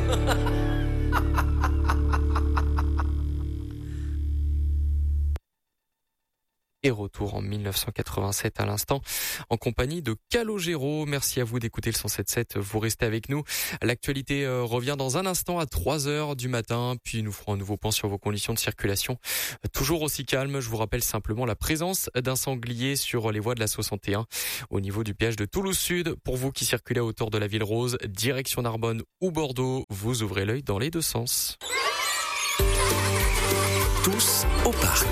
Et retour en 1987 à l'instant, en compagnie de Calogero. Merci à vous d'écouter le 107.7. Vous restez avec nous. L'actualité revient dans un instant à 3h du matin. Puis nous ferons un nouveau point sur vos conditions de circulation. Toujours aussi calme. Je vous rappelle simplement la présence d'un sanglier sur les voies de la 61 au niveau du péage de Toulouse Sud. Pour vous qui circulez autour de la Ville Rose, direction Narbonne ou Bordeaux, vous ouvrez l'œil dans les deux sens. Tous au parc.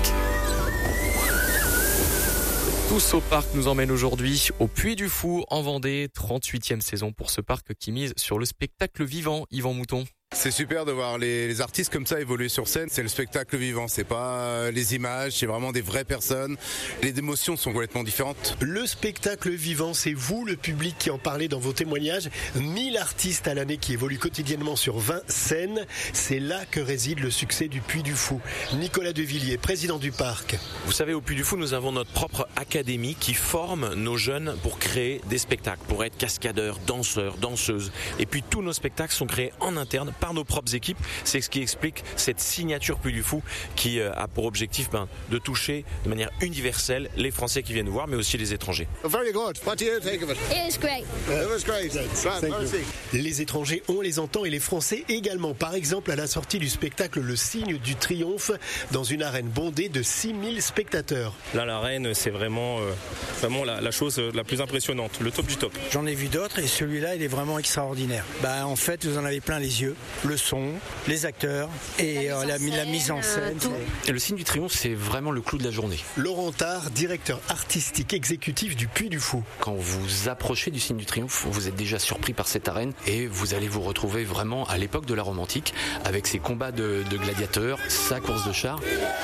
Tous au parc nous emmène aujourd'hui au Puy du Fou en Vendée, 38e saison pour ce parc qui mise sur le spectacle vivant. Yvan Mouton. C'est super de voir les artistes comme ça évoluer sur scène. C'est le spectacle vivant, c'est pas les images, c'est vraiment des vraies personnes. Les émotions sont complètement différentes. Le spectacle vivant, c'est vous, le public, qui en parlez dans vos témoignages. 1000 artistes à l'année qui évoluent quotidiennement sur 20 scènes. C'est là que réside le succès du Puy du Fou. Nicolas Devilliers, président du parc. Vous savez, au Puy du Fou, nous avons notre propre académie qui forme nos jeunes pour créer des spectacles, pour être cascadeurs, danseurs, danseuses. Et puis tous nos spectacles sont créés en interne par nos propres équipes. C'est ce qui explique cette signature Puy du Fou qui a pour objectif de toucher de manière universelle les Français qui viennent voir, mais aussi les étrangers. Very good. What do you think of it? It was great. It was great. Les étrangers, on les entend, et les Français également. Par exemple, à la sortie du spectacle Le Signe du Triomphe, dans une arène bondée de 6000 spectateurs. Là, l'arène, c'est vraiment la chose la plus impressionnante, le top du top. J'en ai vu d'autres et celui-là, il est vraiment extraordinaire. En fait, vous en avez plein les yeux. Le son, les acteurs et la mise en scène. Et le Signe du Triomphe, c'est vraiment le clou de la journée. Laurent Tard, directeur artistique exécutif du Puy du Fou. Quand vous approchez du Signe du Triomphe, vous êtes déjà surpris par cette arène et vous allez vous retrouver vraiment à l'époque de la Rome antique avec ses combats de gladiateurs, sa course de chars.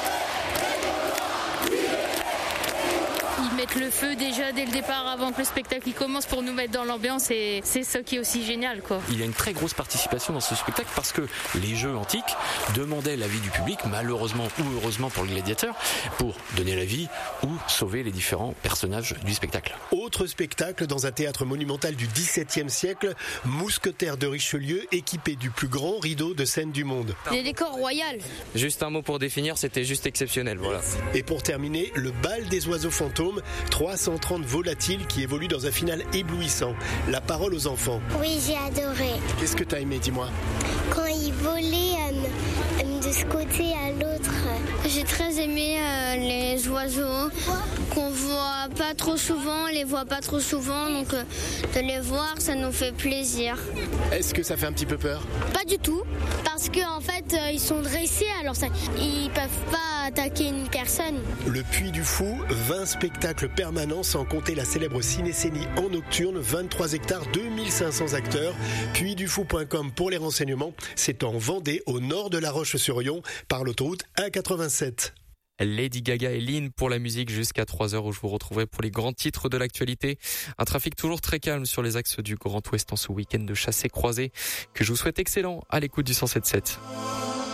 Ils mettent le feu déjà dès le départ avant que le spectacle commence pour nous mettre dans l'ambiance, et c'est ça qui est aussi génial, quoi. Il y a une très grosse participation dans ce spectacle parce que les jeux antiques demandaient l'avis du public, malheureusement ou heureusement pour le gladiateur, pour donner l'avis ou sauver les différents personnages du spectacle. Autre spectacle dans un théâtre monumental du XVIIe siècle, Mousquetaires de Richelieu, équipé du plus grand rideau de scène du monde. Des décors royaux. Juste un mot pour définir, c'était juste exceptionnel, voilà. Et pour terminer, le bal des oiseaux fantômes, 330 volatiles qui évoluent dans un final éblouissant. La parole aux enfants. Oui, j'ai adoré. Qu'est-ce que t'as aimé, dis-moi? Quand ils volaient de ce côté à l'autre. J'ai très aimé les oiseaux qu'on voit pas trop souvent, on les voit pas trop souvent, donc de les voir, ça nous fait plaisir. Est-ce que ça fait un petit peu peur? Pas du tout, parce qu'en fait, ils sont dressés, alors ils peuvent pas attaquer une personne. Le Puy du Fou, 20 spectacles permanents sans compter la célèbre cinécénie en nocturne, 23 hectares, 2500 acteurs. puydufou.com pour les renseignements. C'est en Vendée, au nord de La Roche-sur-Yon, par l'autoroute A87. Lady Gaga et Lynn pour la musique jusqu'à 3h où je vous retrouverai pour les grands titres de l'actualité. Un trafic toujours très calme sur les axes du Grand Ouest en ce week-end de chassé croisé que je vous souhaite excellent à l'écoute du 107.7.